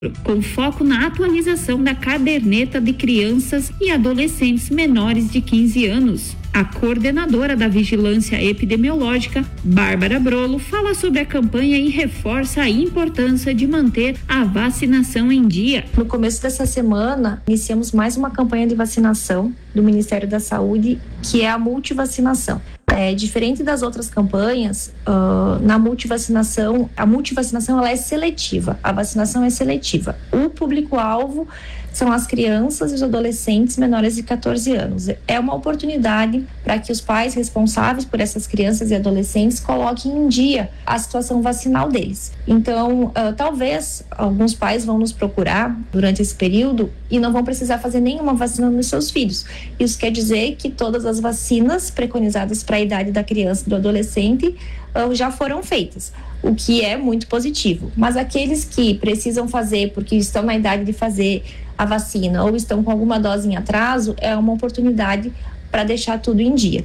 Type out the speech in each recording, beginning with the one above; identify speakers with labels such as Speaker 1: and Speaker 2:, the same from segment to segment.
Speaker 1: com foco na atualização da caderneta de crianças e adolescentes menores de 15 anos. A coordenadora da Vigilância Epidemiológica, Bárbara Brolo, fala sobre a campanha e reforça a importância de manter a vacinação em dia.
Speaker 2: No começo dessa semana, iniciamos mais uma campanha de vacinação do Ministério da Saúde, que é a multivacinação. Diferente das outras campanhas, na multivacinação, a multivacinação ela é seletiva, a vacinação é seletiva. O público-alvo são as crianças e os adolescentes menores de 14 anos. É uma oportunidade para que os pais responsáveis por essas crianças e adolescentes coloquem em dia a situação vacinal deles. Então, talvez alguns pais vão nos procurar durante esse período e não vão precisar fazer nenhuma vacina nos seus filhos. Isso quer dizer que todas as vacinas preconizadas para a idade da criança e do adolescente já foram feitas, o que é muito positivo. Mas aqueles que precisam fazer porque estão na idade de fazer a vacina ou estão com alguma dose em atraso, é uma oportunidade para deixar tudo em dia.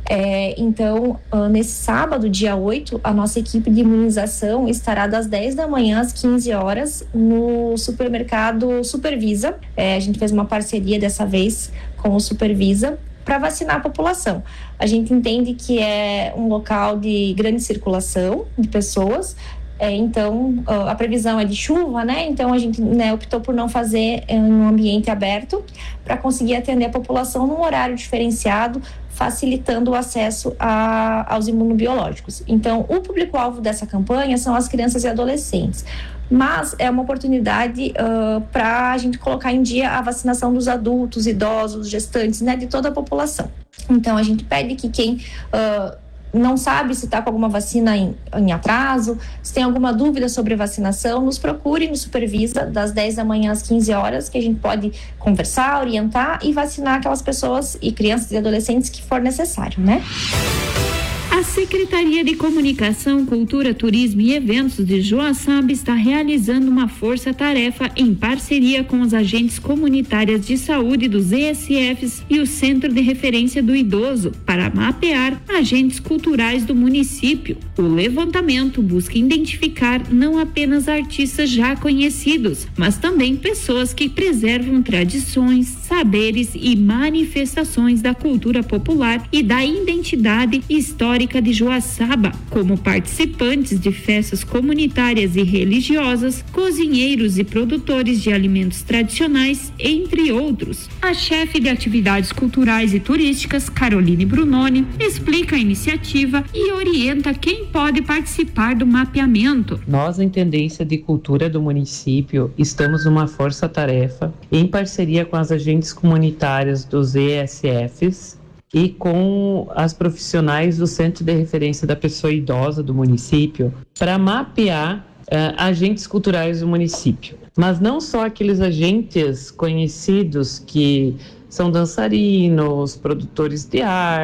Speaker 2: Então, nesse sábado, dia 8, a nossa equipe de imunização estará das 10 da manhã às 15 horas no supermercado Supervisa. A gente fez uma parceria dessa vez com o Supervisa para vacinar a população. A gente entende que é um local de grande circulação de pessoas, então a previsão é de chuva, né? Então a gente optou por não fazer em um ambiente aberto para conseguir atender a população num horário diferenciado, facilitando o acesso aos imunobiológicos. Então, o público-alvo dessa campanha são as crianças e adolescentes, mas é uma oportunidade para a gente colocar em dia a vacinação dos adultos, idosos, gestantes, né, de toda a população. Então, a gente pede que quem não sabe se está com alguma vacina em atraso, se tem alguma dúvida sobre vacinação, nos procure no Supervisa das 10 da manhã às 15 horas, que a gente pode conversar, orientar e vacinar aquelas pessoas e crianças e adolescentes que for necessário, né?
Speaker 1: A Secretaria de Comunicação, Cultura, Turismo e Eventos de Joaçaba está realizando uma força-tarefa em parceria com os agentes comunitários de saúde dos ESFs e o Centro de Referência do Idoso para mapear agentes culturais do município. O levantamento busca identificar não apenas artistas já conhecidos, mas também pessoas que preservam tradições, saberes e manifestações da cultura popular e da identidade histórica de Joaçaba, como participantes de festas comunitárias e religiosas, cozinheiros e produtores de alimentos tradicionais, entre outros. A chefe de atividades culturais e turísticas, Caroline Brunoni, explica a iniciativa e orienta quem pode participar do mapeamento.
Speaker 3: Nós, em Tendência de Cultura do município, estamos numa força-tarefa em parceria com as agentes comunitárias dos ESFs e com as profissionais do Centro de Referência da Pessoa Idosa do município para mapear agentes culturais do município. Mas não só aqueles agentes conhecidos que são dançarinos, produtores de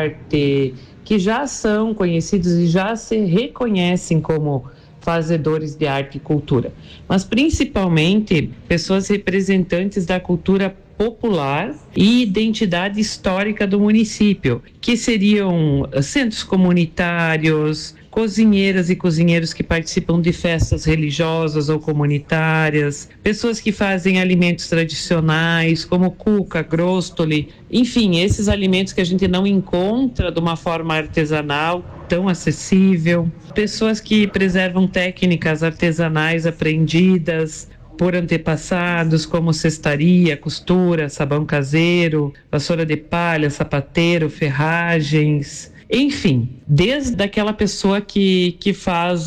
Speaker 3: arte, que já são conhecidos e já se reconhecem como fazedores de arte e cultura, mas principalmente pessoas representantes da cultura popular e identidade histórica do município, que seriam centros comunitários, cozinheiras e cozinheiros que participam de festas religiosas ou comunitárias, pessoas que fazem alimentos tradicionais como cuca, gróstoli, enfim, esses alimentos que a gente não encontra de uma forma artesanal tão acessível, pessoas que preservam técnicas artesanais aprendidas por antepassados, como cestaria, costura, sabão caseiro, vassoura de palha, sapateiro, ferragens, enfim, desde aquela pessoa que faz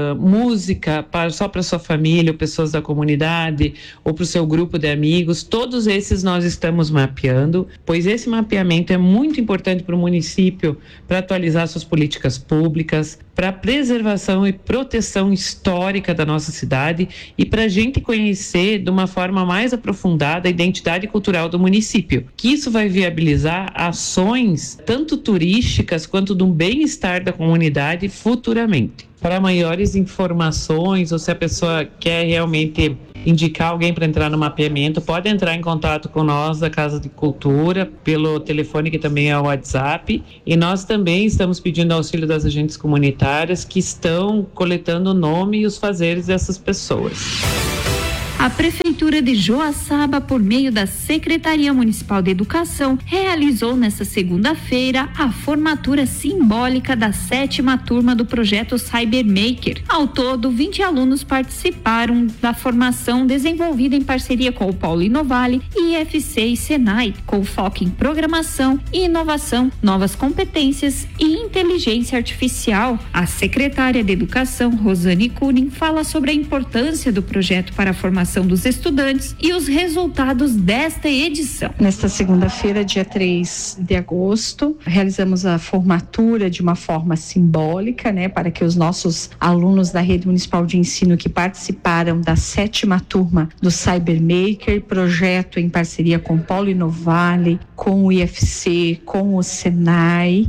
Speaker 3: música só para sua família, ou pessoas da comunidade, ou para o seu grupo de amigos, todos esses nós estamos mapeando, pois esse mapeamento é muito importante para o município, para atualizar suas políticas públicas, para a preservação e proteção histórica da nossa cidade e para a gente conhecer de uma forma mais aprofundada a identidade cultural do município, que isso vai viabilizar ações tanto turísticas quanto do bem-estar da comunidade futuramente. Para maiores informações, ou se a pessoa quer realmente indicar alguém para entrar no mapeamento, pode entrar em contato com nós da Casa de Cultura pelo telefone que também é o WhatsApp, e nós também estamos pedindo auxílio das agentes comunitárias que estão coletando o nome e os fazeres dessas pessoas.
Speaker 1: A Prefeitura de Joaçaba, por meio da Secretaria Municipal de Educação, realizou nesta segunda-feira a formatura simbólica da 7ª turma do projeto Cybermaker. Ao todo, 20 alunos participaram da formação desenvolvida em parceria com o Polo Inovale, IFC e Senai, com foco em programação e inovação, novas competências e inteligência artificial. A secretária de Educação, Rosane Kunin, fala sobre a importância do projeto para a formação dos estudantes e os resultados desta edição.
Speaker 4: Nesta segunda-feira, dia 3 de agosto, realizamos a formatura de uma forma simbólica, para que os nossos alunos da Rede Municipal de Ensino que participaram da 7ª turma do Cybermaker, projeto em parceria com o Polo Inovale, com o IFC, com o Senai,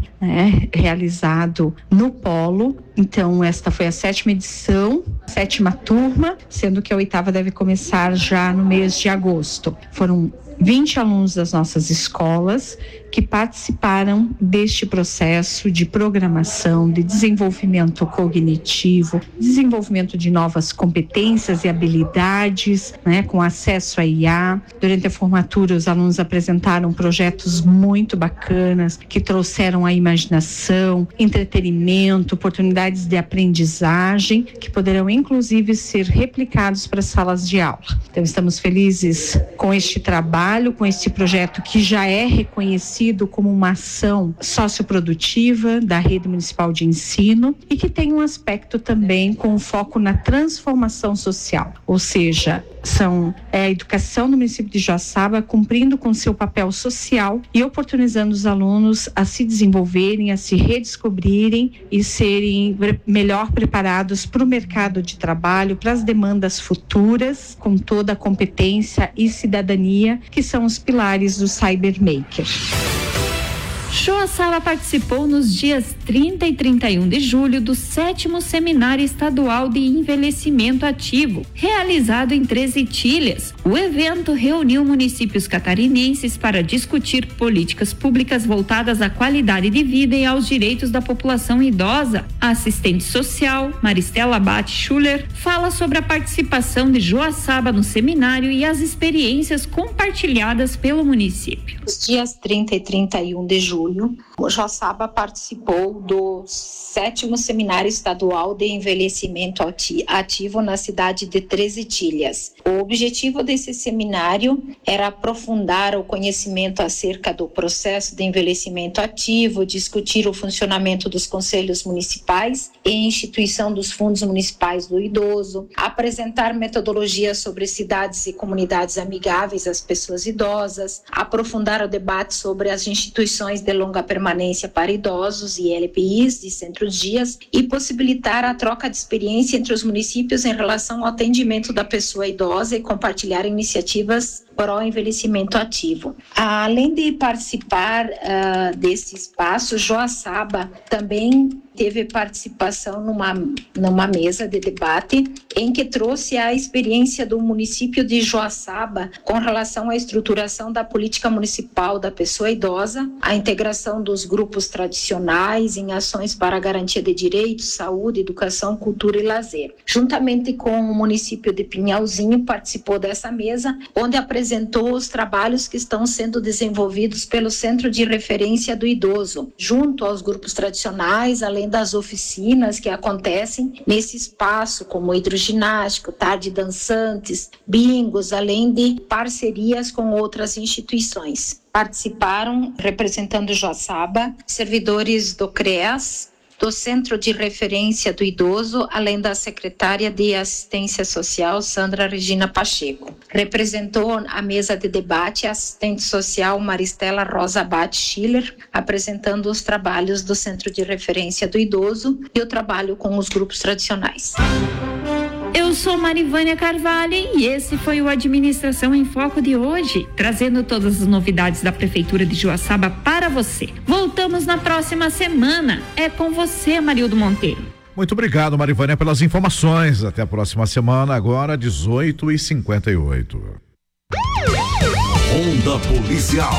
Speaker 4: realizado no Polo. Então, esta foi a 7ª edição, 7ª turma, sendo que a 8ª deve começar já no mês de agosto. Foram 20 alunos das nossas escolas que participaram deste processo de programação, de desenvolvimento cognitivo, desenvolvimento de novas competências e habilidades, com acesso a IA. Durante a formatura, os alunos apresentaram projetos muito bacanas que trouxeram a imaginação, entretenimento, oportunidades de aprendizagem que poderão inclusive ser replicados para as salas de aula. Então, estamos felizes com este trabalho, com este projeto que já é reconhecido como uma ação socioprodutiva da Rede Municipal de Ensino e que tem um aspecto também com foco na transformação social, ou seja, a educação no município de Joaçaba cumprindo com seu papel social e oportunizando os alunos a se desenvolverem, a se redescobrirem e serem melhor preparados para o mercado de trabalho, para as demandas futuras, com toda a competência e cidadania que são os pilares do Cybermaker.
Speaker 1: Joaçaba participou nos dias 30 e 31 de julho do 7º Seminário Estadual de Envelhecimento Ativo, realizado em 13 Itilhas. O evento reuniu municípios catarinenses para discutir políticas públicas voltadas à qualidade de vida e aos direitos da população idosa. A assistente social, Maristela Bate Schuller, fala sobre a participação de Joaçaba no seminário e as experiências compartilhadas pelo município.
Speaker 5: Os dias 30 e 31 de julho, o Joaçaba participou do 7º Seminário Estadual de Envelhecimento Ativo na cidade de 13 Itilhas. O objetivo desse seminário era aprofundar o conhecimento acerca do processo de envelhecimento ativo, discutir o funcionamento dos conselhos municipais e instituição dos fundos municipais do idoso, apresentar metodologias sobre cidades e comunidades amigáveis às pessoas idosas, aprofundar o debate sobre as instituições de longa permanência para idosos e LPIs de centros-dias e possibilitar a troca de experiência entre os municípios em relação ao atendimento da pessoa idosa e compartilhar iniciativas para o envelhecimento ativo. Além de participar desse espaço, Joaçaba também teve participação numa mesa de debate em que trouxe a experiência do município de Joaçaba com relação à estruturação da política municipal da pessoa idosa, a integração dos grupos tradicionais em ações para a garantia de direitos, saúde, educação, cultura e lazer. Juntamente com o município de Pinhalzinho, participou dessa mesa, onde apresentou os trabalhos que estão sendo desenvolvidos pelo Centro de Referência do Idoso, junto aos grupos tradicionais, além das oficinas que acontecem nesse espaço, como hidroginástico, tarde dançantes, bingos, além de parcerias com outras instituições. Participaram, representando Joaçaba, servidores do CREAS, do Centro de Referência do Idoso, além da secretária de Assistência Social, Sandra Regina Pacheco. Representou a mesa de debate a assistente social Maristela Rosa Bate Schiller, apresentando os trabalhos do Centro de Referência do Idoso e o trabalho com os grupos tradicionais.
Speaker 1: Eu sou Marivânia Carvalho e esse foi o Administração em Foco de hoje, trazendo todas as novidades da Prefeitura de Joaçaba para você. Voltamos na próxima semana. É com você, Marildo Monteiro.
Speaker 6: Muito obrigado, Marivânia, pelas informações. Até a próxima semana, agora 18h58.
Speaker 7: Onda Policial.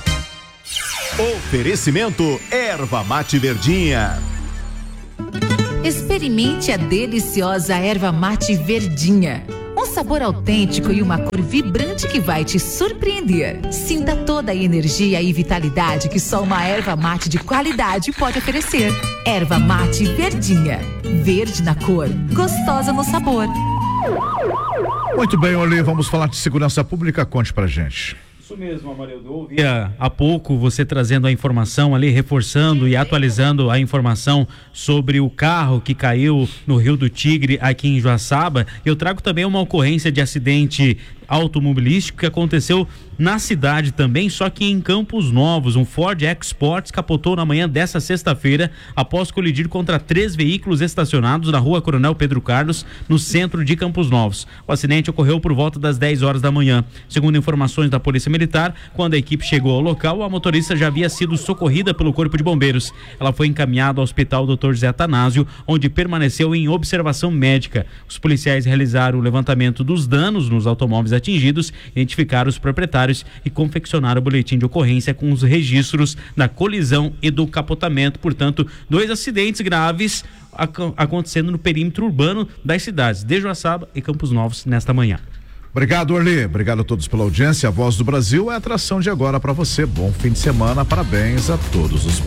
Speaker 7: Oferecimento Erva Mate Verdinha.
Speaker 8: Experimente a deliciosa erva mate verdinha. Um sabor autêntico e uma cor vibrante que vai te surpreender. Sinta toda a energia e vitalidade que só uma erva mate de qualidade pode oferecer. Erva mate Verdinha. Verde na cor, gostosa no sabor.
Speaker 6: Muito bem, Oli, vamos falar de segurança pública. Conte pra gente.
Speaker 9: Isso mesmo, Amarildo. Eu ouvia há pouco você trazendo a informação ali, reforçando e atualizando a informação sobre o carro que caiu no Rio do Tigre, aqui em Joaçaba. Eu trago também uma ocorrência de acidente automobilístico que aconteceu na cidade também, só que em Campos Novos. Um Ford EcoSport capotou na manhã desta sexta-feira após colidir contra 3 veículos estacionados na rua Coronel Pedro Carlos, no centro de Campos Novos. O acidente ocorreu por volta das 10 horas da manhã. Segundo informações da Polícia Militar, quando a equipe chegou ao local, a motorista já havia sido socorrida pelo Corpo de Bombeiros. Ela foi encaminhada ao Hospital Dr. José Atanásio, onde permaneceu em observação médica. Os policiais realizaram o levantamento dos danos nos automóveis atingidos, identificaram os proprietários e confeccionaram o boletim de ocorrência com os registros da colisão e do capotamento. Portanto, 2 acidentes graves acontecendo no perímetro urbano das cidades de Joaçaba e Campos Novos nesta manhã.
Speaker 6: Obrigado, Orli. Obrigado a todos pela audiência. A Voz do Brasil é a atração de agora para você. Bom fim de semana. Parabéns a todos os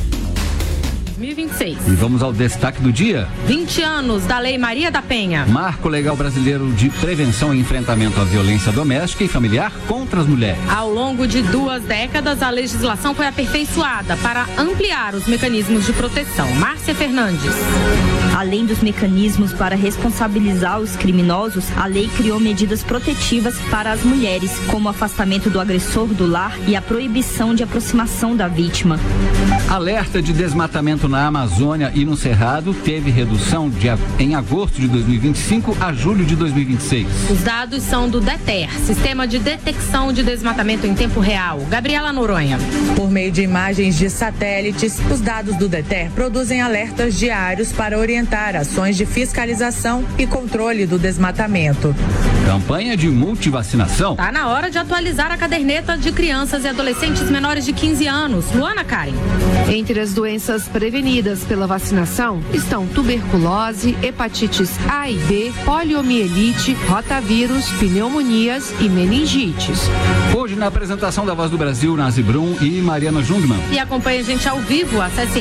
Speaker 10: 2026.
Speaker 11: E vamos ao destaque do dia.
Speaker 10: 20 anos da Lei Maria da Penha.
Speaker 11: Marco Legal Brasileiro de Prevenção e Enfrentamento à Violência Doméstica e Familiar contra as Mulheres.
Speaker 10: Ao longo de 2 décadas, a legislação foi aperfeiçoada para ampliar os mecanismos de proteção. Márcia Fernandes.
Speaker 12: Além dos mecanismos para responsabilizar os criminosos, a lei criou medidas protetivas para as mulheres, como o afastamento do agressor do lar e a proibição de aproximação da vítima.
Speaker 11: Alerta de desmatamento na Amazônia e no Cerrado teve redução em agosto de 2025 a julho de 2026.
Speaker 10: Os dados são do DETER, Sistema de Detecção de Desmatamento em Tempo Real. Gabriela Noronha.
Speaker 13: Por meio de imagens de satélites, os dados do DETER produzem alertas diários para orientar ações de fiscalização e controle do desmatamento.
Speaker 11: Campanha de multivacinação.
Speaker 10: Está na hora de atualizar a caderneta de crianças e adolescentes menores de 15 anos. Luana Karen.
Speaker 14: Entre as doenças prevenidas pela vacinação estão tuberculose, hepatites A e B, poliomielite, rotavírus, pneumonias e meningites.
Speaker 11: Hoje na apresentação da Voz do Brasil, Nazi Brum e Mariana Jungmann.
Speaker 10: E acompanhe a gente ao vivo, acesse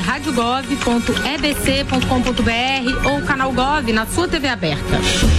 Speaker 10: radiogov.ebc.com.br ou canal Gov na sua TV aberta.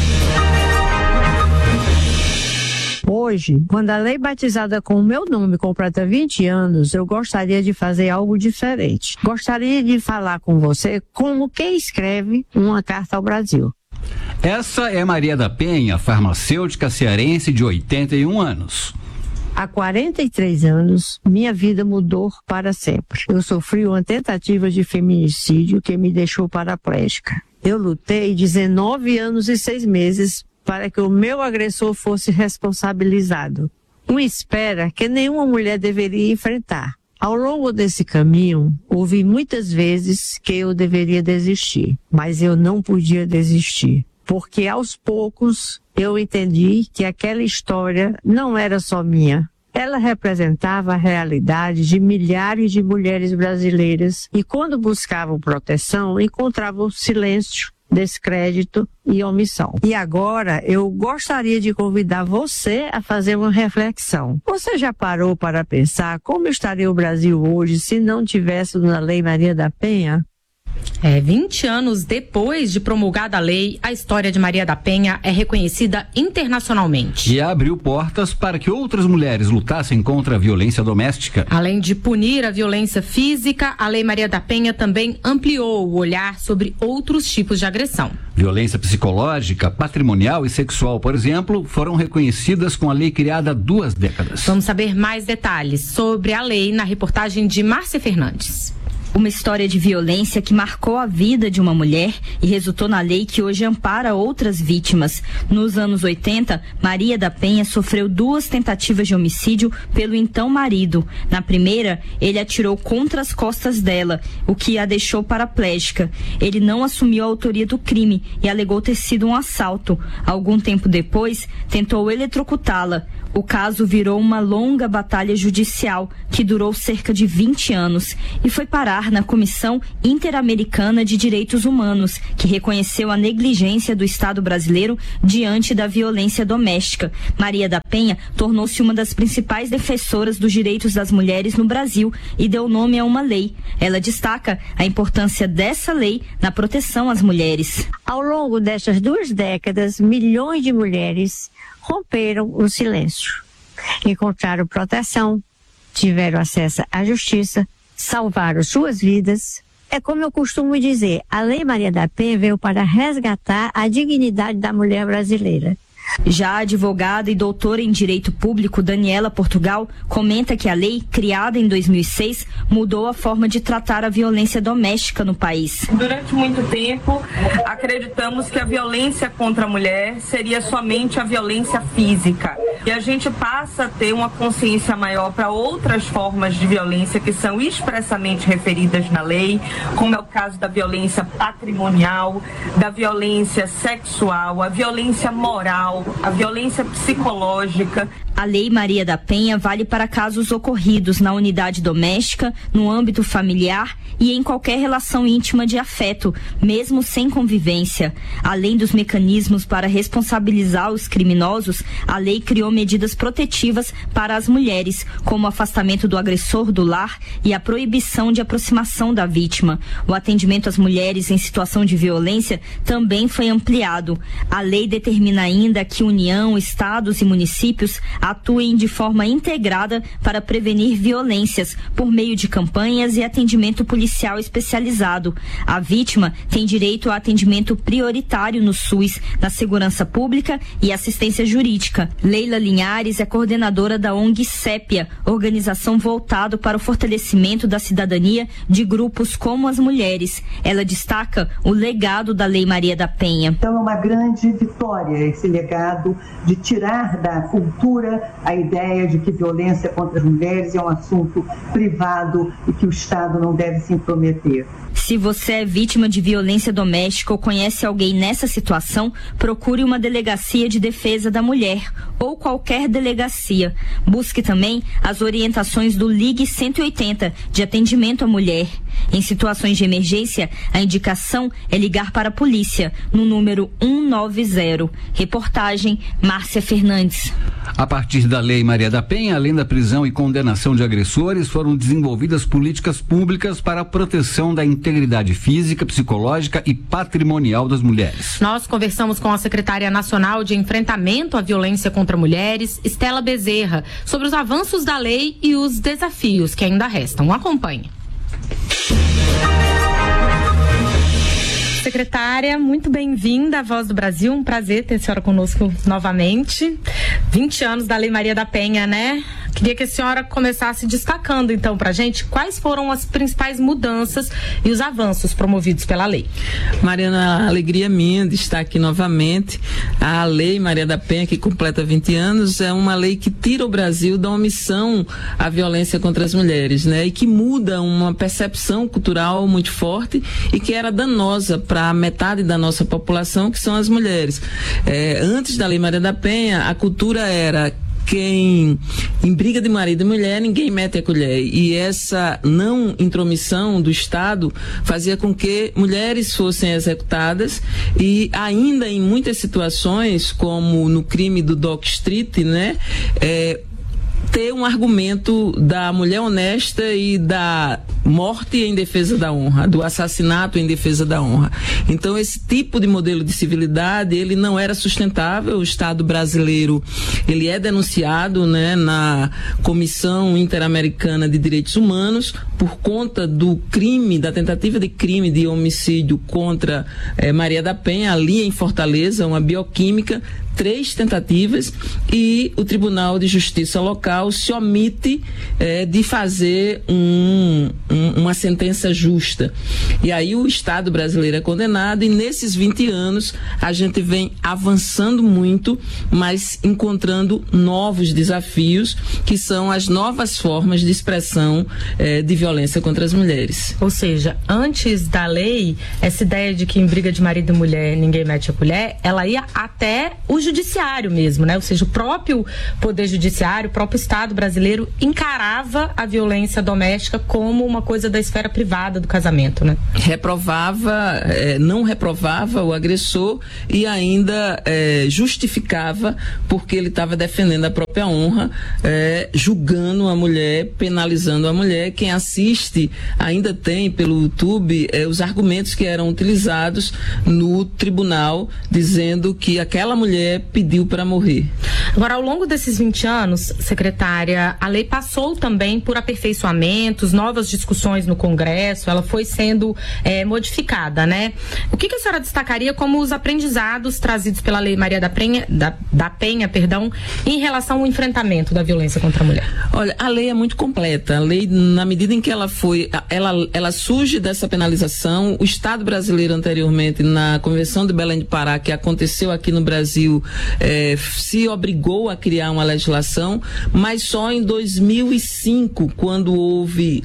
Speaker 15: Hoje, quando a lei batizada com o meu nome completa 20 anos, eu gostaria de fazer algo diferente. Gostaria de falar com você como quem escreve uma carta ao Brasil.
Speaker 11: Essa é Maria da Penha, farmacêutica cearense de 81 anos.
Speaker 15: Há 43 anos, minha vida mudou para sempre. Eu sofri uma tentativa de feminicídio que me deixou paraplégica. Eu lutei 19 anos e 6 meses para que o meu agressor fosse responsabilizado. Uma espera que nenhuma mulher deveria enfrentar. Ao longo desse caminho, ouvi muitas vezes que eu deveria desistir, mas eu não podia desistir, porque aos poucos eu entendi que aquela história não era só minha. Ela representava a realidade de milhares de mulheres brasileiras e quando buscavam proteção, encontravam silêncio, descrédito e omissão. E agora eu gostaria de convidar você a fazer uma reflexão. Você já parou para pensar como estaria o Brasil hoje se não tivesse na Lei Maria da Penha?
Speaker 10: 20 anos depois de promulgada a lei, a história de Maria da Penha é reconhecida internacionalmente.
Speaker 11: E abriu portas para que outras mulheres lutassem contra a violência doméstica.
Speaker 10: Além de punir a violência física, a Lei Maria da Penha também ampliou o olhar sobre outros tipos de agressão.
Speaker 11: Violência psicológica, patrimonial e sexual, por exemplo, foram reconhecidas com a lei criada há 2 décadas.
Speaker 10: Vamos saber mais detalhes sobre a lei na reportagem de Márcia Fernandes.
Speaker 12: Uma história de violência que marcou a vida de uma mulher e resultou na lei que hoje ampara outras vítimas. Nos anos 80, Maria da Penha sofreu 2 tentativas de homicídio pelo então marido. Na primeira, ele atirou contra as costas dela, o que a deixou paraplégica. Ele não assumiu a autoria do crime e alegou ter sido um assalto. Algum tempo depois, tentou eletrocutá-la. O caso virou uma longa batalha judicial que durou cerca de 20 anos e foi parar lugar na Comissão Interamericana de Direitos Humanos, que reconheceu a negligência do Estado brasileiro diante da violência doméstica. Maria da Penha tornou-se uma das principais defensoras dos direitos das mulheres no Brasil e deu nome a uma lei. Ela destaca a importância dessa lei na proteção às mulheres.
Speaker 15: Ao longo dessas 2 décadas, milhões de mulheres romperam o silêncio, encontraram proteção, tiveram acesso à justiça, salvaram suas vidas. É como eu costumo dizer, a Lei Maria da Penha veio para resgatar a dignidade da mulher brasileira.
Speaker 12: Já a advogada e doutora em Direito Público, Daniela Portugal, comenta que a lei, criada em 2006, mudou a forma de tratar a violência doméstica no país.
Speaker 16: Durante muito tempo, acreditamos que a violência contra a mulher seria somente a violência física. E a gente passa a ter uma consciência maior para outras formas de violência que são expressamente referidas na lei, como é o caso da violência patrimonial, da violência sexual, a violência moral, a violência psicológica.
Speaker 12: A Lei Maria da Penha vale para casos ocorridos na unidade doméstica, no âmbito familiar e em qualquer relação íntima de afeto, mesmo sem convivência. Além dos mecanismos para responsabilizar os criminosos, a lei criou medidas protetivas para as mulheres, como o afastamento do agressor do lar e a proibição de aproximação da vítima. O atendimento às mulheres em situação de violência também foi ampliado. A lei determina ainda que União, estados e municípios atuem de forma integrada para prevenir violências por meio de campanhas e atendimento policial especializado. A vítima tem direito a atendimento prioritário no SUS, na segurança pública e assistência jurídica. Leila Linhares é coordenadora da ONG Sépia, organização voltada para o fortalecimento da cidadania de grupos como as mulheres. Ela destaca o legado da Lei Maria da Penha.
Speaker 17: Então é uma grande vitória esse legado de tirar da cultura a ideia de que violência contra as mulheres é um assunto privado e que o Estado não deve se intrometer.
Speaker 12: Se você é vítima de violência doméstica ou conhece alguém nessa situação, procure uma delegacia de defesa da mulher ou qualquer delegacia. Busque também as orientações do Ligue 180 de atendimento à mulher. Em situações de emergência, a indicação é ligar para a polícia no número 190. Reportagem Márcia Fernandes.
Speaker 11: A partir da Lei Maria da Penha, além da prisão e condenação de agressores, foram desenvolvidas políticas públicas para a proteção da integridade física, psicológica e patrimonial das mulheres.
Speaker 10: Nós conversamos com a secretária nacional de enfrentamento à violência contra mulheres, Estela Bezerra, sobre os avanços da lei e os desafios que ainda restam. Acompanhe. Secretária, muito bem-vinda à Voz do Brasil, um prazer ter a senhora conosco novamente. 20 anos da Lei Maria da Penha, né? Queria que a senhora começasse destacando, então, pra gente, quais foram as principais mudanças e os avanços promovidos pela lei.
Speaker 18: Mariana, a alegria minha de estar aqui novamente. A Lei Maria da Penha, que completa 20 anos, é uma lei que tira o Brasil da omissão à violência contra as mulheres, né? E que muda uma percepção cultural muito forte e que era danosa para metade da nossa população, que são as mulheres. Antes da Lei Maria da Penha, a cultura era quem em briga de marido e mulher, ninguém mete a colher. E essa não intromissão do Estado fazia com que mulheres fossem executadas e ainda em muitas situações, como no crime do Dock Street, né? Ter um argumento da mulher honesta e da morte em defesa da honra, do assassinato em defesa da honra. Então, esse tipo de modelo de civilidade, ele não era sustentável. O Estado brasileiro, ele é denunciado, né, na Comissão Interamericana de Direitos Humanos por conta do crime, da tentativa de crime de homicídio contra Maria da Penha, ali em Fortaleza, uma bioquímica, 3 tentativas, e o Tribunal de Justiça local se omite de fazer uma sentença justa. E aí o Estado brasileiro é condenado, e nesses 20 anos a gente vem avançando muito, mas encontrando novos desafios, que são as novas formas de expressão de violência contra as mulheres.
Speaker 10: Ou seja, antes da lei, essa ideia de que em briga de marido e mulher ninguém mete a colher, ela ia até o judiciário mesmo, né? Ou seja, o próprio poder judiciário, o próprio o Estado brasileiro encarava a violência doméstica como uma coisa da esfera privada do casamento, né?
Speaker 18: Não reprovava o agressor e ainda justificava porque ele estava defendendo a própria honra, julgando a mulher, penalizando a mulher. Quem assiste ainda tem pelo YouTube os argumentos que eram utilizados no tribunal, dizendo que aquela mulher pediu para morrer.
Speaker 10: Agora, ao longo desses 20 anos, secretária, a lei passou também por aperfeiçoamentos, novas discussões no Congresso, ela foi sendo modificada, né? O que a senhora destacaria como os aprendizados trazidos pela Lei Maria da Penha, em relação ao enfrentamento da violência contra a mulher?
Speaker 18: Olha, a lei é muito completa. A lei, na medida em que ela surge dessa penalização, o Estado brasileiro anteriormente, na Convenção de Belém do Pará, que aconteceu aqui no Brasil, se obrigou a criar uma legislação, mas só em 2004, quando houve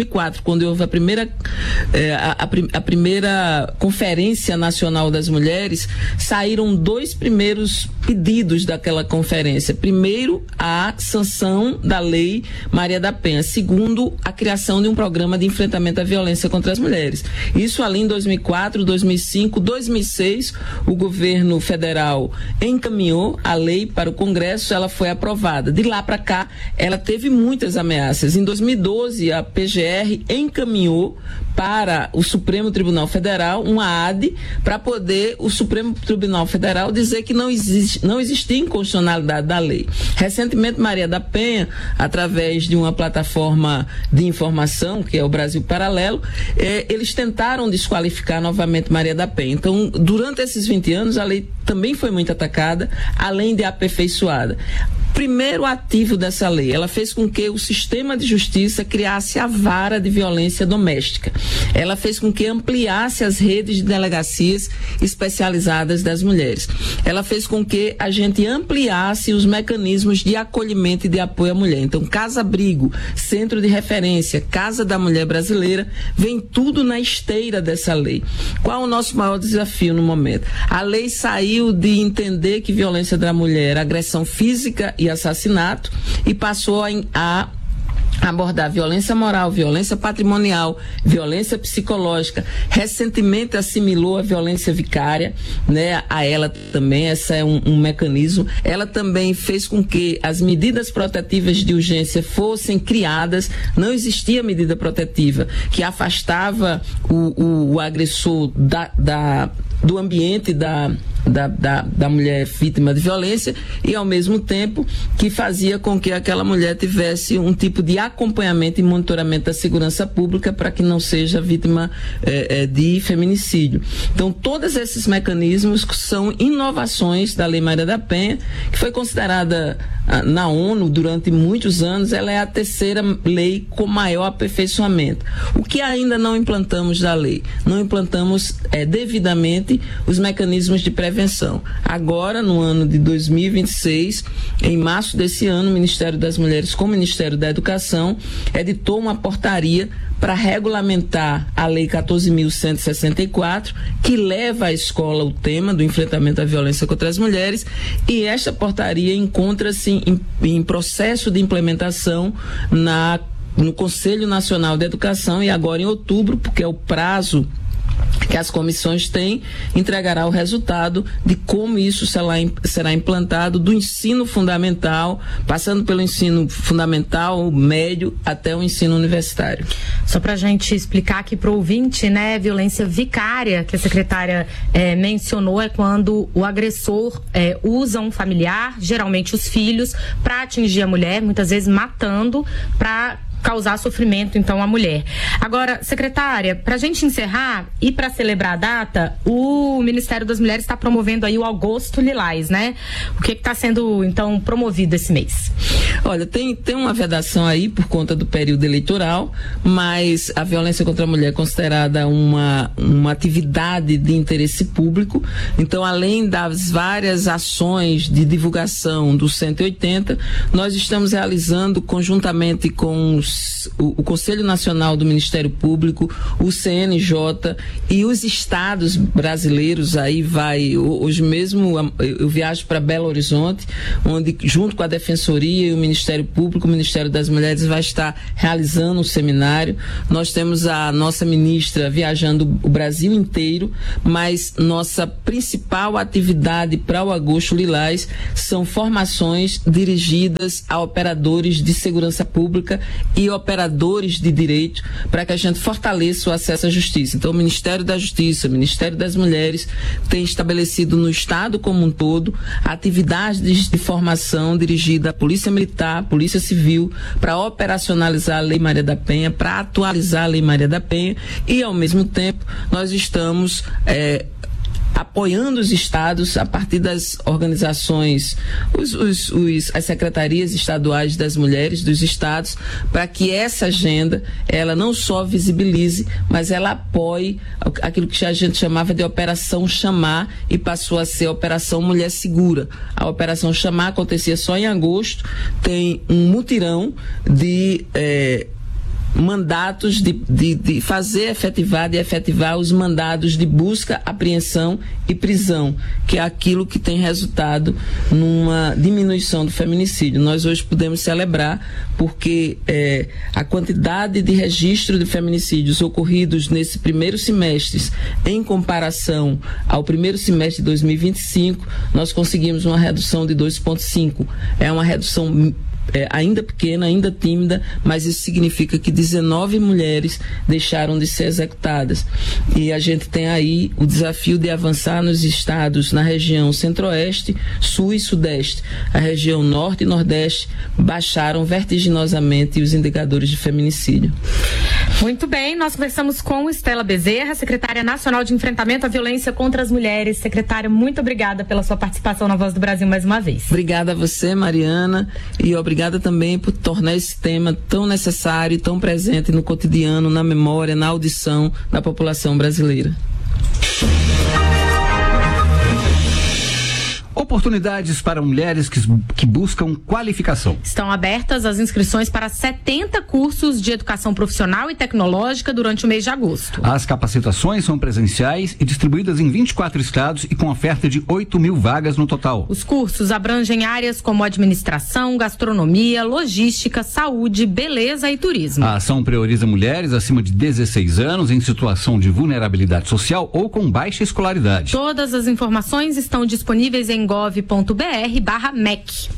Speaker 18: a primeira Conferência Nacional das Mulheres, saíram 2 primeiros pedidos daquela conferência. Primeiro, a sanção da Lei Maria da Penha. Segundo, a criação de um programa de enfrentamento à violência contra as mulheres. Isso ali em 2004, 2005, 2006, o governo federal encaminhou a lei para o Congresso, ela foi aprovada. De lá para cá, ela teve muitas ameaças. Em 2012, a PGR encaminhou para o Supremo Tribunal Federal uma AD para poder o Supremo Tribunal Federal dizer que não existia inconstitucionalidade da lei. Recentemente, Maria da Penha, através de uma plataforma de informação, que é o Brasil Paralelo, eles tentaram desqualificar novamente Maria da Penha. Então, durante esses 20 anos, a lei também foi muito atacada, além de aperfeiçoada. Primeiro ativo dessa lei, ela fez com que o sistema de justiça criasse a vara de violência doméstica. Ela fez com que ampliasse as redes de delegacias especializadas das mulheres. Ela fez com que a gente ampliasse os mecanismos de acolhimento e de apoio à mulher. Então, Casa-Abrigo, Centro de Referência, Casa da Mulher Brasileira, vem tudo na esteira dessa lei. Qual o nosso maior desafio no momento? A lei saiu de entender que violência da mulher era agressão física e assassinato e passou a abordar violência moral, violência patrimonial, violência psicológica. Recentemente assimilou a violência vicária, né? A ela também, essa é um mecanismo. Ela também fez com que as medidas protetivas de urgência fossem criadas. Não existia medida protetiva que afastava o agressor do ambiente da mulher vítima de violência e, ao mesmo tempo, que fazia com que aquela mulher tivesse um tipo de acompanhamento e monitoramento da segurança pública para que não seja vítima de feminicídio. Então, todos esses mecanismos são inovações da Lei Maria da Penha, que foi considerada na ONU durante muitos anos. Ela é a terceira lei com maior aperfeiçoamento. O que ainda não implantamos da lei? Não implantamos devidamente os mecanismos de prevenção. Agora, no ano de 2026, em março desse ano, o Ministério das Mulheres com o Ministério da Educação editou uma portaria para regulamentar a Lei 14.164, que leva à escola o tema do enfrentamento à violência contra as mulheres, e esta portaria encontra-se em processo de implementação no Conselho Nacional de Educação, e agora em outubro, porque é o prazo que as comissões têm, entregará o resultado de como isso será implantado do ensino fundamental, passando pelo ensino fundamental, médio, até o ensino universitário.
Speaker 10: Só para a gente explicar aqui para o ouvinte, né, violência vicária, que a secretária mencionou, é quando o agressor usa um familiar, geralmente os filhos, para atingir a mulher, muitas vezes matando, para causar sofrimento, então, à mulher. Agora, secretária, para a gente encerrar e para celebrar a data, o Ministério das Mulheres está promovendo aí o Agosto Lilás, né? O que está sendo, então, promovido esse mês?
Speaker 18: Olha, tem uma vedação aí por conta do período eleitoral, mas a violência contra a mulher é considerada uma atividade de interesse público. Então, além das várias ações de divulgação do 180, nós estamos realizando conjuntamente com o Conselho Nacional do Ministério Público, o CNJ e os estados brasileiros. Aí hoje mesmo eu viajo para Belo Horizonte, onde junto com a Defensoria e o Ministério Público, o Ministério das Mulheres vai estar realizando um seminário. Nós temos a nossa ministra viajando o Brasil inteiro, mas nossa principal atividade para o Agosto Lilás são formações dirigidas a operadores de segurança pública e operadores de direito, para que a gente fortaleça o acesso à justiça. Então, o Ministério da Justiça, o Ministério das Mulheres tem estabelecido no Estado como um todo atividades de formação dirigida à Polícia Militar, Polícia Civil, para operacionalizar a Lei Maria da Penha, para atualizar a Lei Maria da Penha, e ao mesmo tempo nós estamos apoiando os estados a partir das organizações, as secretarias estaduais das mulheres dos estados, para que essa agenda ela não só visibilize, mas ela apoie aquilo que a gente chamava de Operação Chamar e passou a ser Operação Mulher Segura. A Operação Chamar acontecia só em agosto, tem um mutirão de mandatos de fazer efetivar os mandados de busca, apreensão e prisão, que é aquilo que tem resultado numa diminuição do feminicídio. Nós hoje podemos celebrar porque a quantidade de registro de feminicídios ocorridos nesse primeiro semestre, em comparação ao primeiro semestre de 2025, nós conseguimos uma redução de 2,5. É uma redução ainda pequena, ainda tímida, mas isso significa que 19 mulheres deixaram de ser executadas. E a gente tem aí o desafio de avançar nos estados, na região centro-oeste, sul e sudeste. A região norte e nordeste baixaram vertiginosamente os indicadores de feminicídio.
Speaker 10: Muito bem, nós conversamos com Estela Bezerra, secretária nacional de enfrentamento à violência contra as mulheres. Secretária, muito obrigada pela sua participação na Voz do Brasil mais uma vez.
Speaker 18: Obrigada a você, Mariana, e obrigada também por tornar esse tema tão necessário e tão presente no cotidiano, na memória, na audição da população brasileira.
Speaker 11: Oportunidades para mulheres que buscam qualificação.
Speaker 10: Estão abertas as inscrições para 70 cursos de educação profissional e tecnológica durante o mês de agosto.
Speaker 11: As capacitações são presenciais e distribuídas em 24 estados e com oferta de 8.000 vagas no total.
Speaker 10: Os cursos abrangem áreas como administração, gastronomia, logística, saúde, beleza e turismo.
Speaker 11: A ação prioriza mulheres acima de 16 anos em situação de vulnerabilidade social ou com baixa escolaridade.
Speaker 10: Todas as informações estão disponíveis em gov.br/MEC.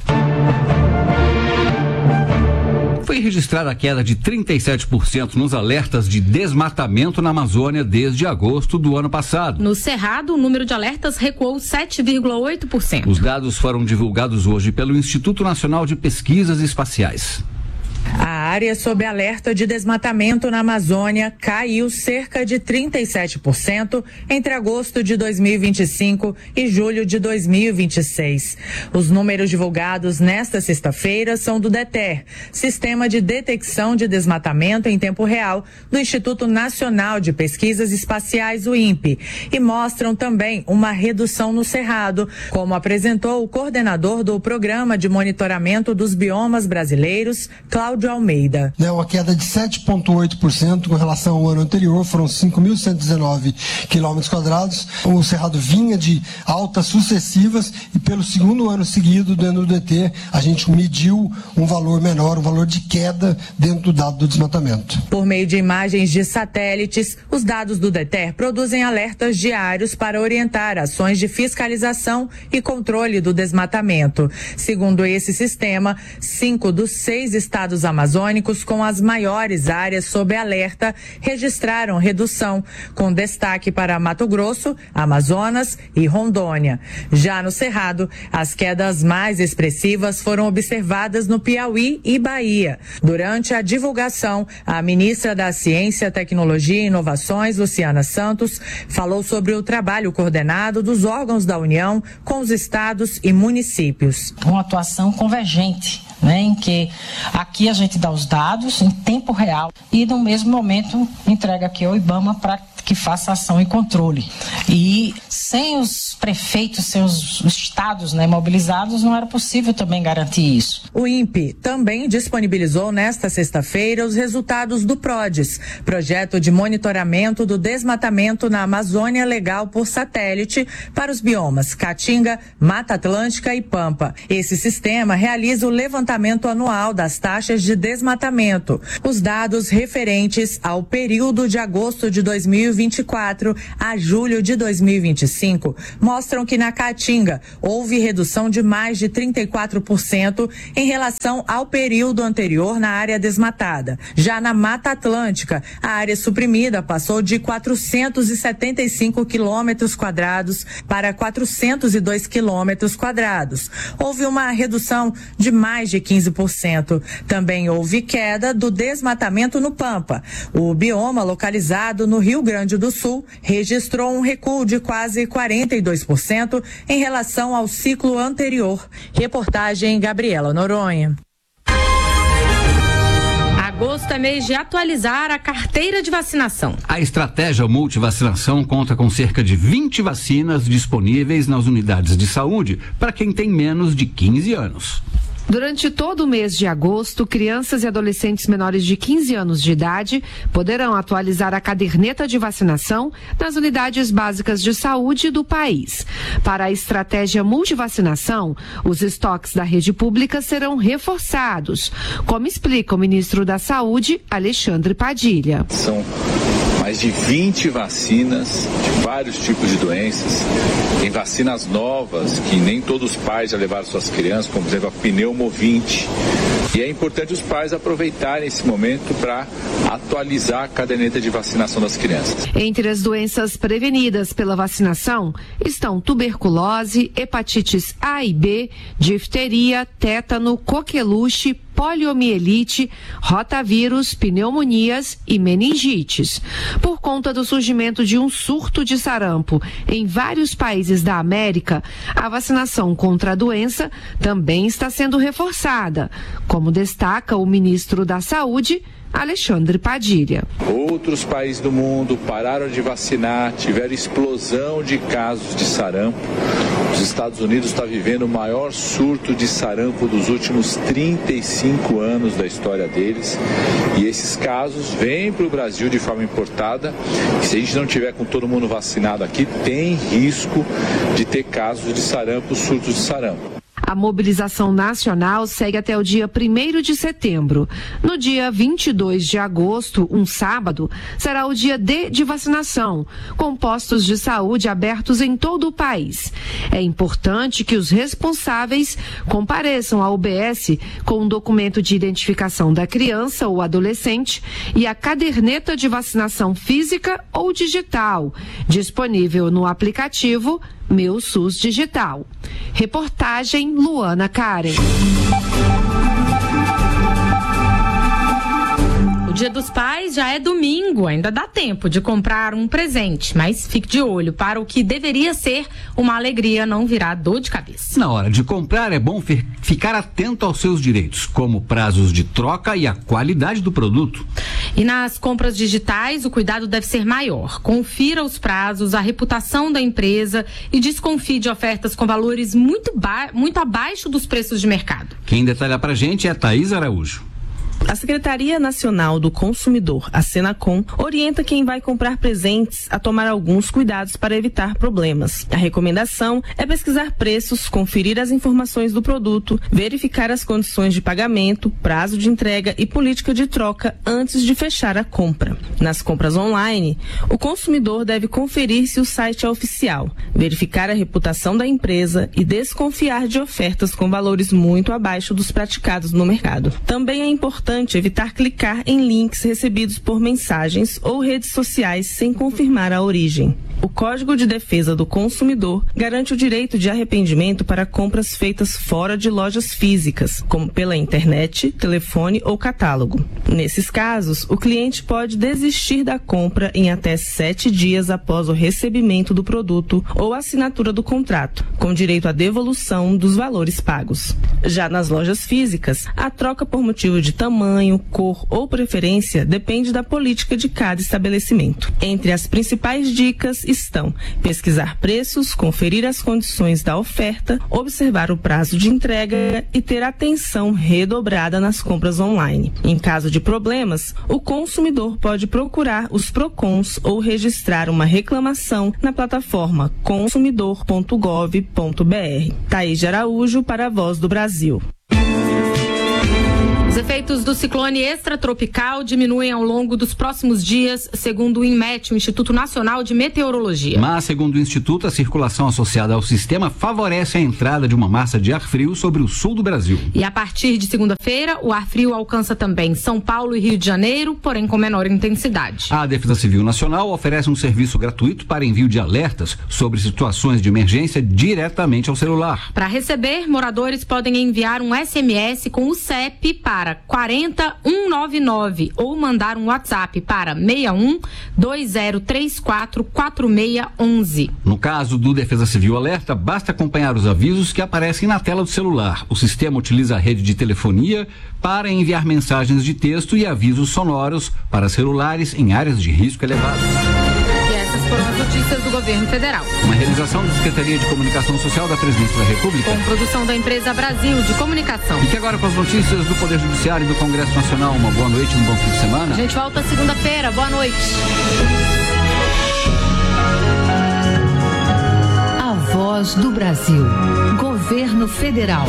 Speaker 11: Foi registrada a queda de 37% nos alertas de desmatamento na Amazônia desde agosto do ano passado.
Speaker 10: No Cerrado, o número de alertas recuou 7,8%.
Speaker 11: Os dados foram divulgados hoje pelo Instituto Nacional de Pesquisas Espaciais.
Speaker 13: A área sob alerta de desmatamento na Amazônia caiu cerca de 37% entre agosto de 2025 e julho de 2026. Os números divulgados nesta sexta-feira são do DETER, Sistema de Detecção de Desmatamento em Tempo Real, do Instituto Nacional de Pesquisas Espaciais, o INPE, e mostram também uma redução no Cerrado, como apresentou o coordenador do Programa de Monitoramento dos Biomas Brasileiros, Cláudio Almeida.
Speaker 19: Uma queda de 7,8% com relação ao ano anterior, foram 5.119 quilômetros quadrados. O Cerrado vinha de altas sucessivas e pelo segundo ano seguido, dentro do DT, a gente mediu um valor menor, um valor de queda dentro do dado do desmatamento.
Speaker 13: Por meio de imagens de satélites, os dados do DETER produzem alertas diários para orientar ações de fiscalização e controle do desmatamento. Segundo esse sistema, 5 dos 6 estados amazônicos com as maiores áreas sob alerta registraram redução, com destaque para Mato Grosso, Amazonas e Rondônia. Já no Cerrado, as quedas mais expressivas foram observadas no Piauí e Bahia. Durante a divulgação, a ministra da Ciência, Tecnologia e Inovações, Luciana Santos, falou sobre o trabalho coordenado dos órgãos da União com os estados e municípios.
Speaker 20: Uma atuação convergente, em que aqui a gente dá os dados em tempo real e no mesmo momento entrega aqui ao IBAMA para que faça ação e controle. E sem os prefeitos, sem os estados, né, mobilizados, não era possível também garantir isso.
Speaker 13: O INPE também disponibilizou nesta sexta-feira os resultados do PRODES, Projeto de Monitoramento do Desmatamento na Amazônia Legal por Satélite, para os biomas Caatinga, Mata Atlântica e Pampa. Esse sistema realiza o levantamento anual das taxas de desmatamento. Os dados referentes ao período de agosto de 2024 a julho de 2025 mostram que na Caatinga houve redução de mais de 34% em relação ao período anterior na área desmatada. Já na Mata Atlântica, a área suprimida passou de 475 quilômetros quadrados para 402 quilômetros quadrados. Houve uma redução de mais de 15%. Também houve queda do desmatamento no Pampa. O bioma localizado no Rio Grande do Sul registrou um recuo de quase 42% em relação ao ciclo anterior. Reportagem Gabriela Noronha.
Speaker 10: Agosto é mês de atualizar a carteira de vacinação.
Speaker 11: A estratégia multivacinação conta com cerca de 20 vacinas disponíveis nas unidades de saúde para quem tem menos de 15 anos.
Speaker 14: Durante todo o mês de agosto, crianças e adolescentes menores de 15 anos de idade poderão atualizar a caderneta de vacinação nas unidades básicas de saúde do país. Para a estratégia multivacinação, os estoques da rede pública serão reforçados, como explica o ministro da Saúde, Alexandre Padilha.
Speaker 21: São mais de 20 vacinas de vários tipos de doenças. Tem vacinas novas que nem todos os pais já levaram suas crianças, como por exemplo a pneumovinte. E é importante os pais aproveitarem esse momento para atualizar a caderneta de vacinação das crianças.
Speaker 14: Entre as doenças prevenidas pela vacinação estão tuberculose, hepatites A e B, difteria, tétano, coqueluche, poliomielite, rotavírus, pneumonias e meningites. Por conta do surgimento de um surto de sarampo em vários países da América, a vacinação contra a doença também está sendo reforçada, como destaca o ministro da Saúde, Alexandre Padilha.
Speaker 21: Outros países do mundo pararam de vacinar, tiveram explosão de casos de sarampo. Os Estados Unidos está vivendo o maior surto de sarampo dos últimos 35 anos da história deles. E esses casos vêm para o Brasil de forma importada. E se a gente não tiver com todo mundo vacinado aqui, tem risco de ter casos de sarampo, surtos de sarampo.
Speaker 14: A mobilização nacional segue até o dia 1º de setembro. No dia 22 de agosto, um sábado, será o dia D de vacinação, com postos de saúde abertos em todo o país. É importante que os responsáveis compareçam à UBS com um documento de identificação da criança ou adolescente e a caderneta de vacinação física ou digital, disponível no aplicativo Meu SUS Digital. Reportagem Luana Karen.
Speaker 10: O Dia dos Pais já é domingo, ainda dá tempo de comprar um presente, mas fique de olho para o que deveria ser uma alegria não virar dor de cabeça.
Speaker 11: Na hora de comprar é bom ficar atento aos seus direitos, como prazos de troca e a qualidade do produto.
Speaker 10: E nas compras digitais, o cuidado deve ser maior. Confira os prazos, a reputação da empresa e desconfie de ofertas com valores muito abaixo dos preços de mercado.
Speaker 11: Quem detalha pra gente é a Thaís Araújo.
Speaker 22: A Secretaria Nacional do Consumidor, a Senacom, orienta quem vai comprar presentes a tomar alguns cuidados para evitar problemas. A recomendação é pesquisar preços, conferir as informações do produto, verificar as condições de pagamento, prazo de entrega e política de troca antes de fechar a compra. Nas compras online, o consumidor deve conferir se o site é oficial, verificar a reputação da empresa e desconfiar de ofertas com valores muito abaixo dos praticados no mercado. Também é importante evitar clicar em links recebidos por mensagens ou redes sociais sem confirmar a origem. O Código de Defesa do Consumidor garante o direito de arrependimento para compras feitas fora de lojas físicas, como pela internet, telefone ou catálogo. Nesses casos, o cliente pode desistir da compra em até 7 dias após o recebimento do produto ou assinatura do contrato, com direito à devolução dos valores pagos. Já nas lojas físicas, a troca por motivo de tamanho, cor ou preferência depende da política de cada estabelecimento. Entre as principais dicas estão pesquisar preços, conferir as condições da oferta, observar o prazo de entrega e ter atenção redobrada nas compras online. Em caso de problemas, o consumidor pode procurar os PROCONs ou registrar uma reclamação na plataforma consumidor.gov.br. Thaís de Araújo para a Voz do Brasil.
Speaker 2: Os efeitos do ciclone extratropical diminuem ao longo dos próximos dias, segundo o INMET, o Instituto Nacional de Meteorologia.
Speaker 11: Mas, segundo o Instituto, a circulação associada ao sistema favorece a entrada de uma massa de ar frio sobre o sul do Brasil.
Speaker 2: E a partir de segunda-feira, o ar frio alcança também São Paulo e Rio de Janeiro, porém com menor intensidade.
Speaker 11: A Defesa Civil Nacional oferece um serviço gratuito para envio de alertas sobre situações de emergência diretamente ao celular.
Speaker 2: Para receber, moradores podem enviar um SMS com o CEP para 40199 ou mandar um WhatsApp para 61 2034 4611.
Speaker 11: No caso do Defesa Civil Alerta, basta acompanhar os avisos que aparecem na tela do celular. O sistema utiliza a rede de telefonia para enviar mensagens de texto e avisos sonoros para celulares em áreas de risco elevado.
Speaker 2: Foram as notícias do governo federal.
Speaker 11: Uma realização da Secretaria de Comunicação Social da Presidência da República.
Speaker 2: Com produção da empresa Brasil de Comunicação.
Speaker 11: E que agora com as notícias do Poder Judiciário e do Congresso Nacional. Uma boa noite, um bom fim de semana.
Speaker 2: A gente volta segunda-feira. Boa noite.
Speaker 8: A Voz do Brasil. Governo Federal.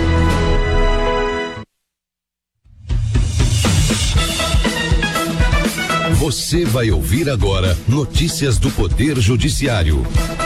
Speaker 3: Você vai ouvir agora notícias do Poder Judiciário.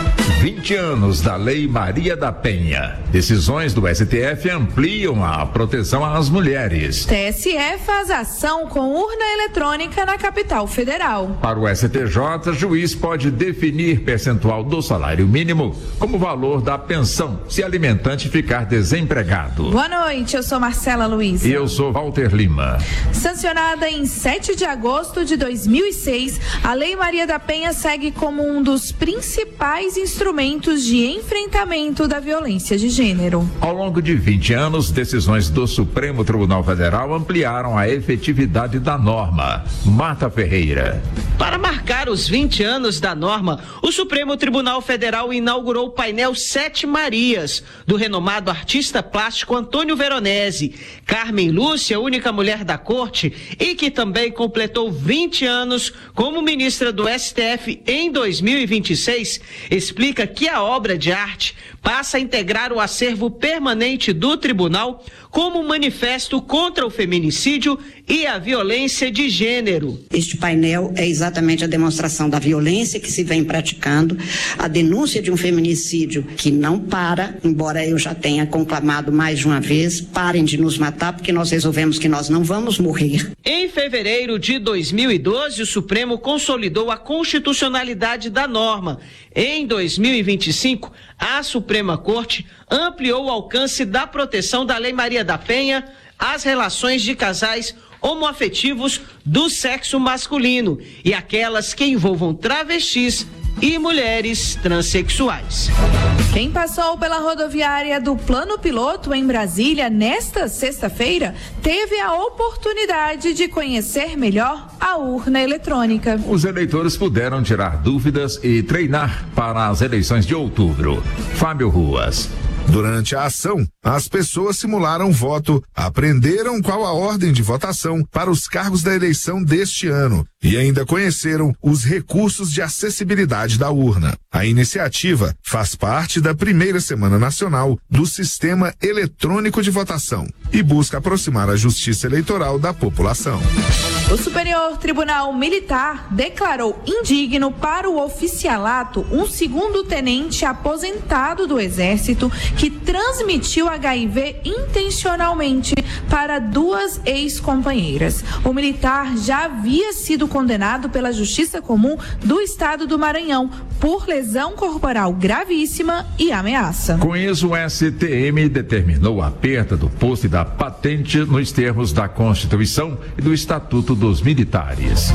Speaker 23: 20 anos da Lei Maria da Penha. Decisões do STF ampliam a proteção às mulheres.
Speaker 24: TSE faz ação com urna eletrônica na capital federal.
Speaker 23: Para o STJ, juiz pode definir percentual do salário mínimo como valor da pensão se alimentante ficar desempregado.
Speaker 24: Boa noite, eu sou Marcela Luiz.
Speaker 23: E eu sou Walter Lima.
Speaker 24: Sancionada em 7 de agosto de 2006, a Lei Maria da Penha segue como um dos principais instrumentos de enfrentamento da violência de gênero.
Speaker 23: Ao longo de 20 anos, decisões do Supremo Tribunal Federal ampliaram a efetividade da norma. Marta Ferreira.
Speaker 25: Para marcar os 20 anos da norma, o Supremo Tribunal Federal inaugurou o painel Sete Marias, do renomado artista plástico Antônio Veronese. Carmen Lúcia, única mulher da corte e que também completou 20 anos como ministra do STF em 2026, explica que a obra de arte passa a integrar o acervo permanente do tribunal como um manifesto contra o feminicídio e a violência de gênero.
Speaker 26: Este painel é exatamente a demonstração da violência que se vem praticando, a denúncia de um feminicídio que não para, embora eu já tenha conclamado mais de uma vez, parem de nos matar porque nós resolvemos que nós não vamos morrer.
Speaker 25: Em fevereiro de 2012, o Supremo consolidou a constitucionalidade da norma. Em 2025, a Suprema Corte ampliou o alcance da proteção da Lei Maria da Penha às relações de casais homoafetivos do sexo masculino e aquelas que envolvam travestis e mulheres transexuais.
Speaker 24: Quem passou pela rodoviária do Plano Piloto em Brasília nesta sexta-feira teve a oportunidade de conhecer melhor a urna eletrônica.
Speaker 23: Os eleitores puderam tirar dúvidas e treinar para as eleições de outubro. Fábio Ruas.
Speaker 27: Durante a ação, as pessoas simularam voto, aprenderam qual a ordem de votação para os cargos da eleição deste ano e ainda conheceram os recursos de acessibilidade da urna. A iniciativa faz parte da primeira Semana Nacional do Sistema Eletrônico de Votação e busca aproximar a Justiça Eleitoral da população.
Speaker 24: O Superior Tribunal Militar declarou indigno para o oficialato um segundo-tenente aposentado do Exército que transmitiu a HIV intencionalmente para 2 ex-companheiras. O militar já havia sido condenado pela Justiça Comum do Estado do Maranhão por lesão corporal gravíssima e ameaça.
Speaker 23: Com isso, o STM determinou a perda do posto e da patente nos termos da Constituição e do Estatuto dos Militares.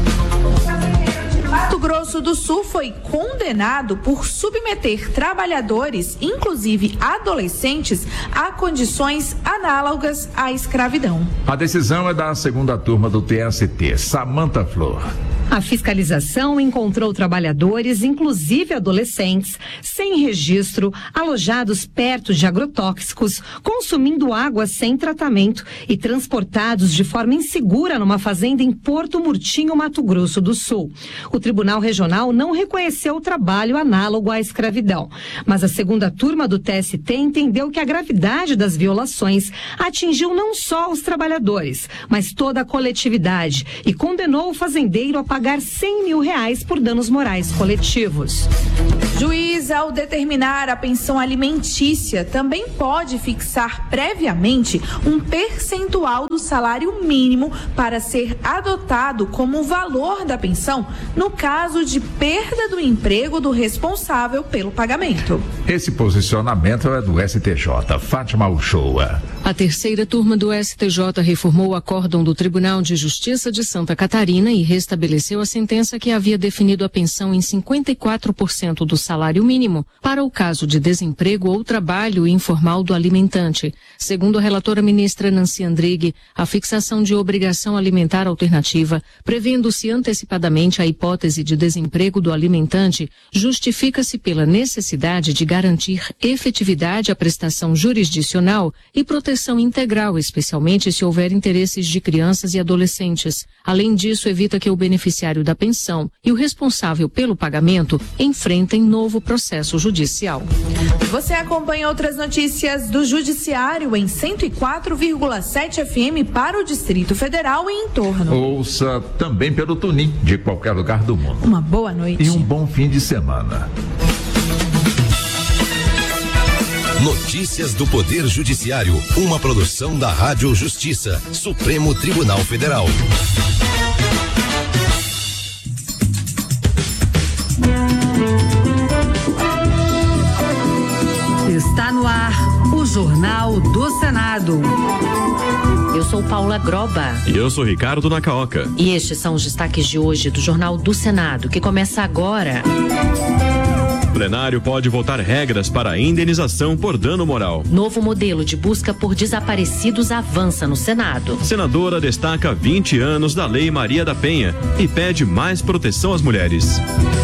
Speaker 24: Mato Grosso do Sul foi condenado por submeter trabalhadores, inclusive adolescentes, a condições análogas à escravidão.
Speaker 23: A decisão é da segunda turma do TST. Samanta Flor.
Speaker 1: A fiscalização encontrou trabalhadores, inclusive adolescentes, sem registro, alojados perto de agrotóxicos, consumindo água sem tratamento e transportados de forma insegura numa fazenda em Porto Murtinho, Mato Grosso do Sul. O Tribunal Regional não reconheceu o trabalho análogo à escravidão, mas a segunda turma do TST entendeu que a gravidade das violações atingiu não só os trabalhadores, mas toda a coletividade e condenou o fazendeiro a pagar R$100 mil por danos morais coletivos.
Speaker 24: Juiz, ao determinar a pensão alimentícia, também pode fixar previamente um percentual do salário mínimo para ser adotado como valor da pensão no caso de perda do emprego do responsável pelo pagamento.
Speaker 23: Esse posicionamento é do STJ. Fátima Uchoa.
Speaker 4: A terceira turma do STJ reformou o acórdão do Tribunal de Justiça de Santa Catarina e restabeleceu a sentença que havia definido a pensão em 54% do salário mínimo para o caso de desemprego ou trabalho informal do alimentante. Segundo a relatora ministra Nancy Andrighi, a fixação de obrigação alimentar alternativa, prevendo-se antecipadamente a hipótese de desemprego do alimentante, justifica-se pela necessidade de garantir efetividade à prestação jurisdicional e proteção integral, especialmente se houver interesses de crianças e adolescentes. Além disso, evita que o beneficiário da pensão e o responsável pelo pagamento enfrentem novo processo judicial.
Speaker 24: Você acompanha outras notícias do Judiciário em 104,7 FM para o Distrito Federal e em torno.
Speaker 23: Ouça também pelo Tunin, de qualquer lugar do mundo.
Speaker 24: Uma boa noite.
Speaker 23: E um bom fim de semana.
Speaker 3: Notícias do Poder Judiciário, uma produção da Rádio Justiça, Supremo Tribunal Federal.
Speaker 5: Está no ar o Jornal do Senado.
Speaker 6: Eu sou Paula Groba.
Speaker 7: E eu sou Ricardo Nacaoca.
Speaker 6: E estes são os destaques de hoje do Jornal do Senado, que começa agora.
Speaker 7: O plenário pode votar regras para a indenização por dano moral.
Speaker 6: Novo modelo de busca por desaparecidos avança no Senado.
Speaker 7: Senadora destaca 20 anos da Lei Maria da Penha e pede mais proteção às mulheres.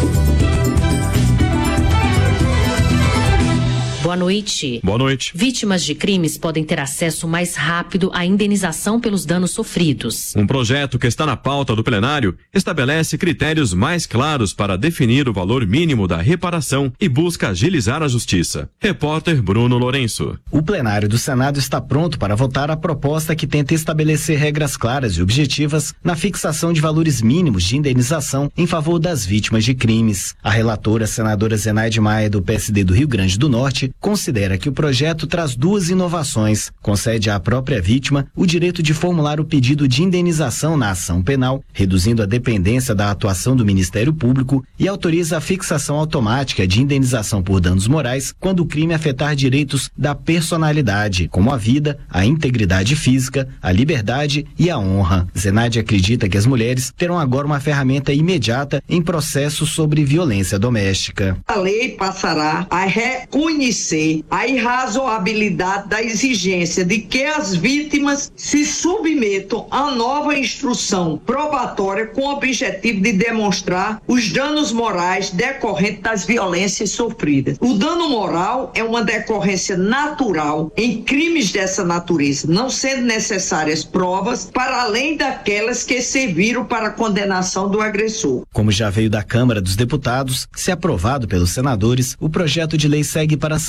Speaker 6: Boa noite.
Speaker 7: Boa noite.
Speaker 6: Vítimas de crimes podem ter acesso mais rápido à indenização pelos danos sofridos.
Speaker 7: Um projeto que está na pauta do plenário estabelece critérios mais claros para definir o valor mínimo da reparação e busca agilizar a justiça. Repórter Bruno Lourenço.
Speaker 9: O plenário do Senado está pronto para votar a proposta que tenta estabelecer regras claras e objetivas na fixação de valores mínimos de indenização em favor das vítimas de crimes. A relatora, senadora Zenaide Maia, do PSD do Rio Grande do Norte, considera que o projeto traz duas inovações. Concede à própria vítima o direito de formular o pedido de indenização na ação penal, reduzindo a dependência da atuação do Ministério Público, e autoriza a fixação automática de indenização por danos morais quando o crime afetar direitos da personalidade, como a vida, a integridade física, a liberdade e a honra. Zenaide acredita que as mulheres terão agora uma ferramenta imediata em processos sobre violência doméstica.
Speaker 15: A lei passará a reconhecer a irrazoabilidade da exigência de que as vítimas se submetam a nova instrução probatória com o objetivo de demonstrar os danos morais decorrentes das violências sofridas. O dano moral é uma decorrência natural em crimes dessa natureza, não sendo necessárias provas para além daquelas que serviram para a condenação do agressor.
Speaker 9: Como já veio da Câmara dos Deputados, se aprovado pelos senadores, o projeto de lei segue para a sanção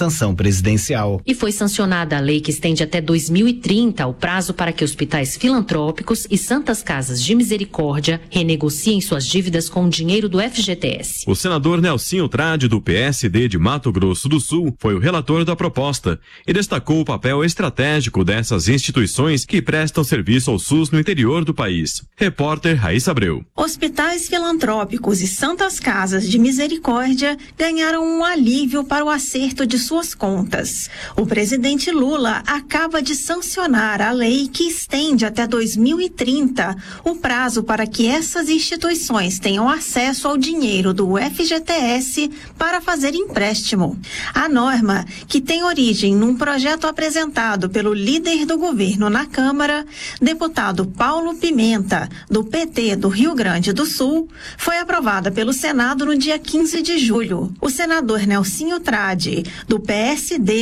Speaker 9: sanção presidencial.
Speaker 6: E foi sancionada a lei que estende até 2030 o prazo para que hospitais filantrópicos e santas casas de misericórdia renegociem suas dívidas com o dinheiro do FGTS.
Speaker 7: O senador Nelsinho Trade, do PSD de Mato Grosso do Sul, foi o relator da proposta e destacou o papel estratégico dessas instituições que prestam serviço ao SUS no interior do país. Repórter Raíssa Abreu.
Speaker 12: Hospitais filantrópicos e santas casas de misericórdia ganharam um alívio para o acerto de suas contas. O presidente Lula acaba de sancionar a lei que estende até 2030 o prazo para que essas instituições tenham acesso ao dinheiro do FGTS para fazer empréstimo. A norma, que tem origem num projeto apresentado pelo líder do governo na Câmara, deputado Paulo Pimenta, do PT do Rio Grande do Sul, foi aprovada pelo Senado no dia 15 de julho. O senador Nelsinho Trade, do PSD,